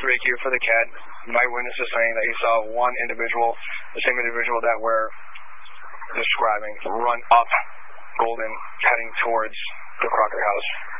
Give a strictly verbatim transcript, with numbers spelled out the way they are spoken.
Rick here for the C A D. My witness is saying that he saw one individual, the same individual that we're describing, run up Golden, heading towards the Crocker house.